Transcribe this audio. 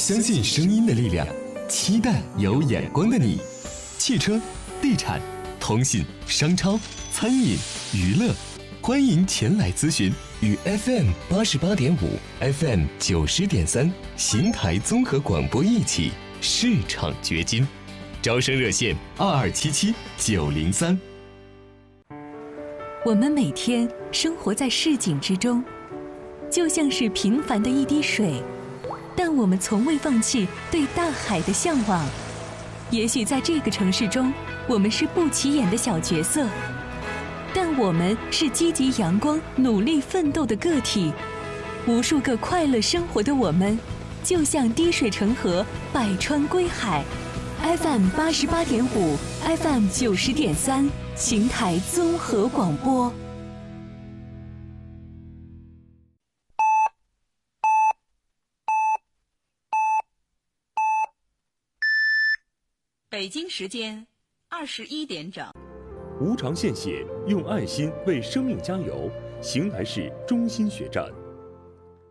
相信声音的力量，期待有眼光的你。汽车、地产、通信、商超、餐饮、娱乐，欢迎前来咨询。与 FM88.5、FM90.3邢台综合广播一起市场掘金，招生热线2277-903。 我们每天生活在市井之中，就像是平凡的一滴水，但我们从未放弃对大海的向往。也许在这个城市中，我们是不起眼的小角色，但我们是积极阳光、努力奋斗的个体。无数个快乐生活的我们，就像滴水成河，百川归海。FM88.5、FM90.3，邢台综合广播。 北京时间21点整。 无偿献血，用爱心为生命加油。邢台市中心血站。